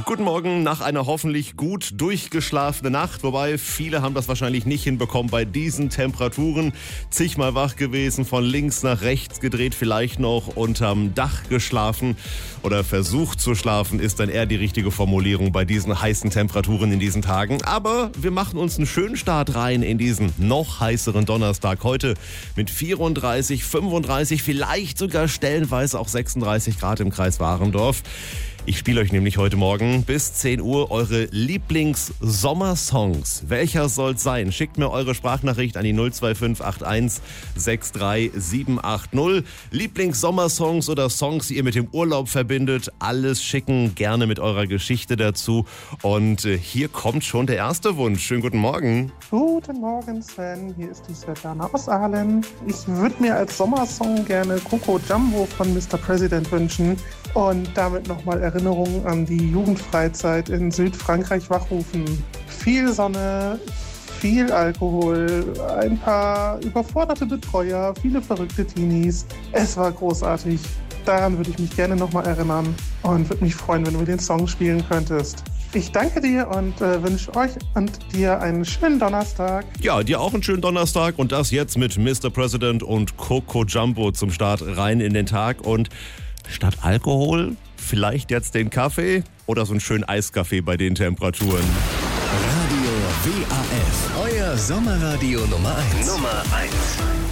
Guten Morgen nach einer hoffentlich gut durchgeschlafenen Nacht. Wobei, viele haben das wahrscheinlich nicht hinbekommen bei diesen Temperaturen. Zigmal wach gewesen, von links nach rechts gedreht, vielleicht noch unterm Dach geschlafen oder versucht zu schlafen, ist dann eher die richtige Formulierung bei diesen heißen Temperaturen in diesen Tagen. Aber wir machen uns einen schönen Start rein in diesen noch heißeren Donnerstag. Heute mit 34, 35, vielleicht sogar stellenweise auch 36 Grad im Kreis Warendorf. Ich spiele euch nämlich heute Morgen bis 10 Uhr eure Lieblings-Sommersongs. Welcher soll's sein? Schickt mir eure Sprachnachricht an die 02581 63780. Lieblings-Sommersongs oder Songs, die ihr mit dem Urlaub verbindet. Alles schicken, gerne mit eurer Geschichte dazu. Und hier kommt schon der erste Wunsch. Schönen guten Morgen. Guten Morgen, Sven. Hier ist die Svetlana aus Aalen. Ich würde mir als Sommersong gerne Coco Jumbo von Mr. President wünschen und damit nochmal Erinnerungen an die Jugendfreizeit in Südfrankreich wachrufen. Viel Sonne, viel Alkohol, ein paar überforderte Betreuer, viele verrückte Teenies. Es war großartig. Daran würde ich mich gerne nochmal erinnern und würde mich freuen, wenn du mir den Song spielen könntest. Ich danke dir und wünsche euch und dir einen schönen Donnerstag. Ja, dir auch einen schönen Donnerstag und das jetzt mit Mr. President und Coco Jumbo zum Start rein in den Tag. Und statt Alkohol vielleicht jetzt den Kaffee oder so einen schönen Eiskaffee bei den Temperaturen. Radio WAF, euer Sommerradio Nummer 1.